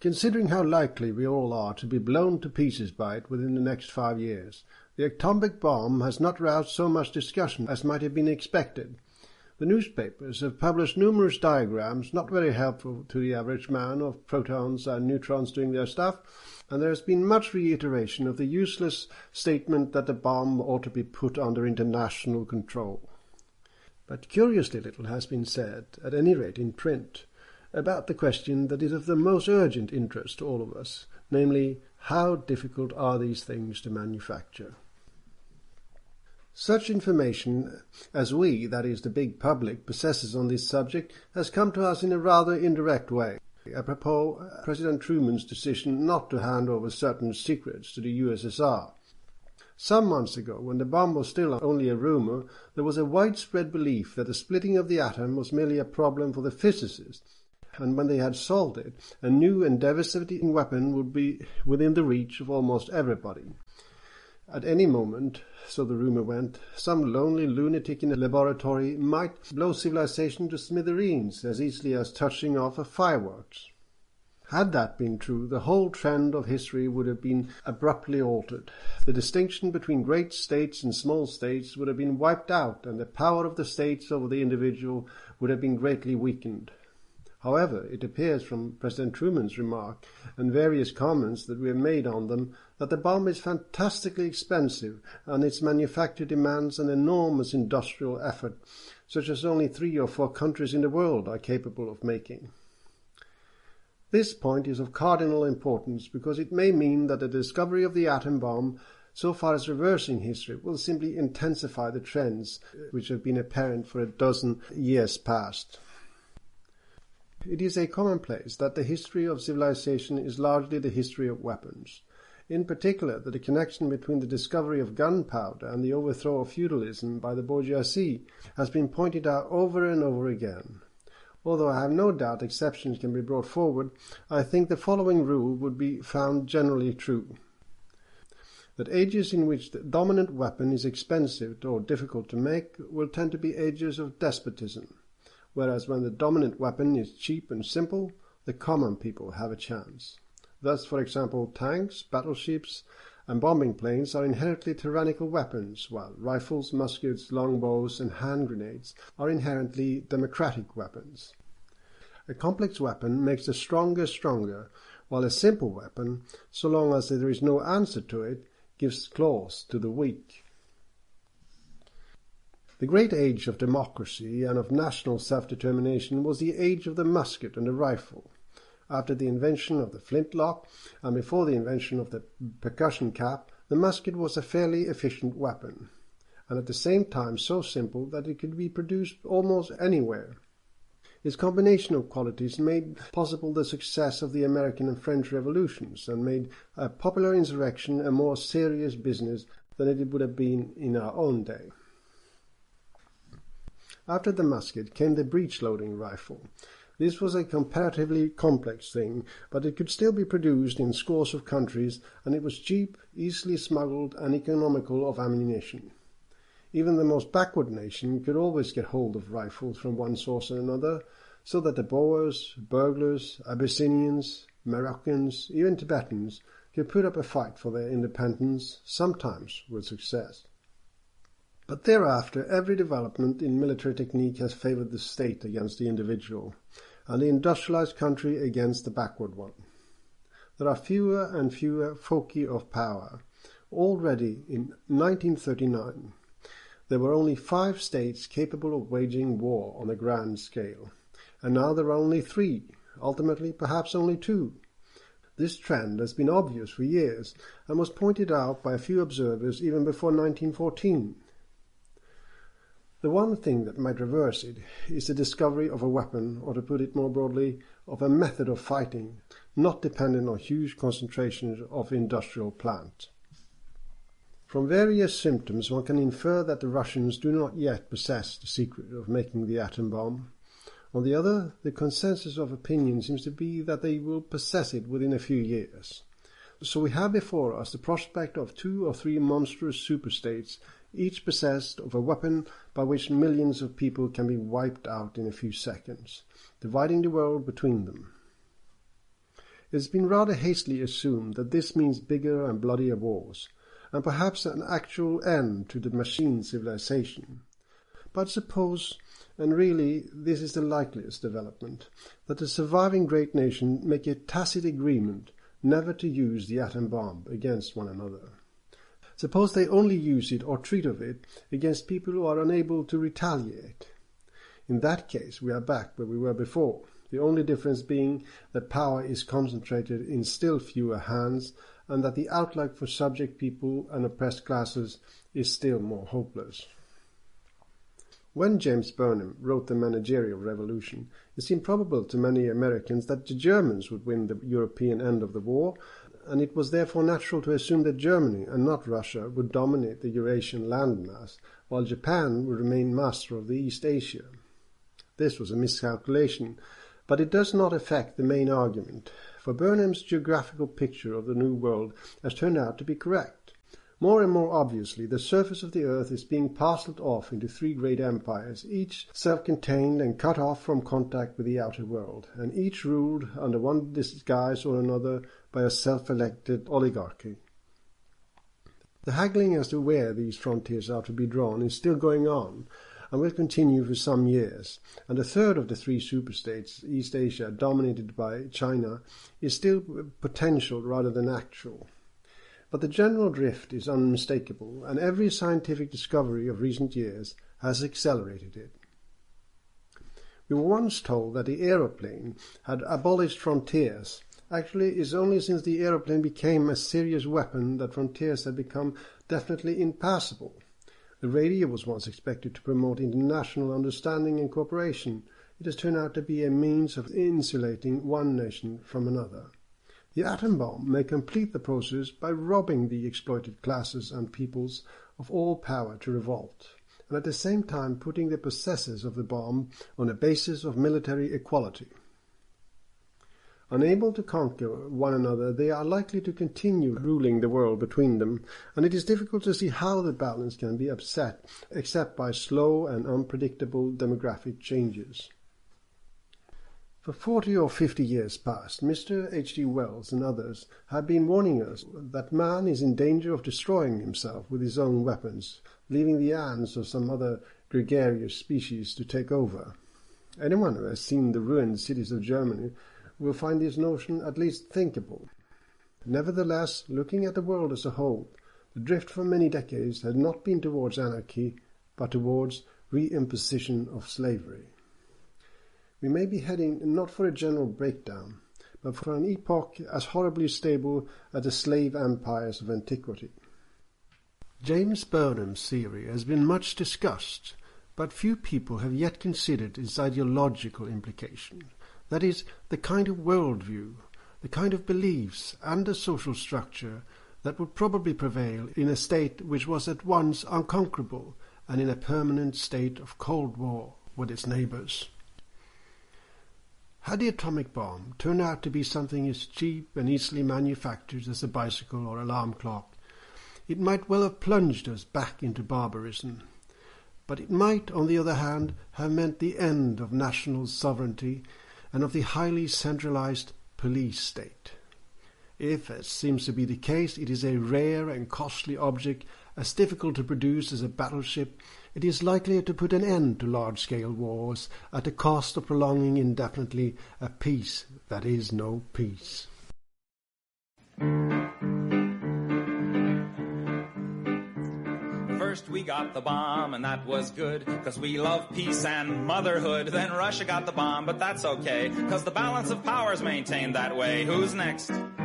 Considering how likely we all are to be blown to pieces by it within the next 5 years, the atomic bomb has not roused so much discussion as might have been expected. The newspapers have published numerous diagrams not very helpful to the average man of protons and neutrons doing their stuff, and there has been much reiteration of the useless statement that the bomb ought to be put under international control. But curiously little has been said, at any rate in print, about the question that is of the most urgent interest to all of us, namely, how difficult are these things to manufacture? Such information as we, that is the big public, possesses on this subject has come to us in a rather indirect way, apropos President Truman's decision not to hand over certain secrets to the USSR. Some months ago, when the bomb was still only a rumor, there was a widespread belief that the splitting of the atom was merely a problem for the physicists, and when they had solved it, a new and devastating weapon would be within the reach of almost everybody. At any moment, so the rumor went, some lonely lunatic in a laboratory might blow civilization to smithereens as easily as touching off a fireworks. Had that been true, the whole trend of history would have been abruptly altered. The distinction between great states and small states would have been wiped out, and the power of the states over the individual would have been greatly weakened. However, it appears from President Truman's remark and various comments that we have made on them that the bomb is fantastically expensive and its manufacture demands an enormous industrial effort, such as only 3 or 4 countries in the world are capable of making. This point is of cardinal importance because it may mean that the discovery of the atom bomb, so far as reversing history, will simply intensify the trends which have been apparent for a dozen years past. It is a commonplace that the history of civilization is largely the history of weapons. In particular, that the connection between the discovery of gunpowder and the overthrow of feudalism by the bourgeoisie has been pointed out over and over again. Although I have no doubt exceptions can be brought forward, I think the following rule would be found generally true. That ages in which the dominant weapon is expensive or difficult to make will tend to be ages of despotism, whereas when the dominant weapon is cheap and simple, the common people have a chance. Thus, for example, tanks, battleships, and bombing planes are inherently tyrannical weapons, while rifles, muskets, longbows, and hand grenades are inherently democratic weapons. A complex weapon makes the stronger stronger, while a simple weapon, so long as there is no answer to it, gives claws to the weak. The great age of democracy and of national self-determination was the age of the musket and the rifle. After the invention of the flintlock and before the invention of the percussion cap, the musket was a fairly efficient weapon, and at the same time so simple that it could be produced almost anywhere. Its combination of qualities made possible the success of the American and French revolutions and made a popular insurrection a more serious business than it would have been in our own day. After the musket came the breech-loading rifle. This was a comparatively complex thing, but it could still be produced in scores of countries, and it was cheap, easily smuggled, and economical of ammunition. Even the most backward nation could always get hold of rifles from one source or another, so that the Boers, burglars, Abyssinians, Moroccans, even Tibetans could put up a fight for their independence, sometimes with success. But thereafter, every development in military technique has favored the state against the individual, and the industrialized country against the backward one. There are fewer and fewer foci of power. Already in 1939, there were only 5 states capable of waging war on a grand scale, and now there are only 3, ultimately perhaps only 2. This trend has been obvious for years and was pointed out by a few observers even before 1914. The one thing that might reverse it is the discovery of a weapon, or to put it more broadly, of a method of fighting, not dependent on huge concentrations of industrial plant. From various symptoms one can infer that the Russians do not yet possess the secret of making the atom bomb. On the other, the consensus of opinion seems to be that they will possess it within a few years. So we have before us the prospect of 2 or 3 monstrous superstates, each possessed of a weapon by which millions of people can be wiped out in a few seconds, dividing the world between them. It's been rather hastily assumed that this means bigger and bloodier wars, and perhaps an actual end to the machine civilization. But suppose, and really this is the likeliest development, that the surviving great nation make a tacit agreement never to use the atom bomb against one another. Suppose they only use it or treat of it against people who are unable to retaliate. In that case, we are back where we were before, the only difference being that power is concentrated in still fewer hands and that the outlook for subject people and oppressed classes is still more hopeless. When James Burnham wrote The Managerial Revolution, it seemed probable to many Americans that the Germans would win the European end of the war, and it was therefore natural to assume that Germany and not Russia would dominate the Eurasian landmass, while Japan would remain master of the East Asia. This was a miscalculation, but it does not affect the main argument, for Burnham's geographical picture of the New World has turned out to be correct. More and more obviously, the surface of the earth is being parcelled off into three great empires, each self-contained and cut off from contact with the outer world, and each ruled under one disguise or another by a self-elected oligarchy. The haggling as to where these frontiers are to be drawn is still going on, and will continue for some years, and a third of the three superstates, East Asia, dominated by China, is still potential rather than actual. But the general drift is unmistakable, and every scientific discovery of recent years has accelerated it. We were once told that the aeroplane had abolished frontiers. Actually, it's only since the aeroplane became a serious weapon that frontiers had become definitely impassable. The radio was once expected to promote international understanding and cooperation. It has turned out to be a means of insulating one nation from another. The atom bomb may complete the process by robbing the exploited classes and peoples of all power to revolt, and at the same time putting the possessors of the bomb on a basis of military equality. Unable to conquer one another, they are likely to continue ruling the world between them, and it is difficult to see how the balance can be upset except by slow and unpredictable demographic changes. For 40 or 50 years past, Mr. H.G. Wells and others have been warning us that man is in danger of destroying himself with his own weapons, leaving the ants or some other gregarious species to take over. Anyone who has seen the ruined cities of Germany will find this notion at least thinkable. Nevertheless, looking at the world as a whole, the drift for many decades had not been towards anarchy, but towards reimposition of slavery. We may be heading not for a general breakdown, but for an epoch as horribly stable as the slave empires of antiquity. James Burnham's theory has been much discussed, but few people have yet considered its ideological implication, that is, the kind of worldview, the kind of beliefs and the social structure that would probably prevail in a state which was at once unconquerable and in a permanent state of Cold War with its neighbors. Had the atomic bomb turned out to be something as cheap and easily manufactured as a bicycle or alarm clock, it might well have plunged us back into barbarism. But it might, on the other hand, have meant the end of national sovereignty and of the highly centralized police state. If, as seems to be the case, it is a rare and costly object, as difficult to produce as a battleship, it is likely to put an end to large-scale wars at the cost of prolonging indefinitely a peace that is no peace. First we got the bomb, and that was good, 'cause we love peace and motherhood. Then Russia got the bomb, but that's okay, 'cause the balance of power's maintained that way. Who's next?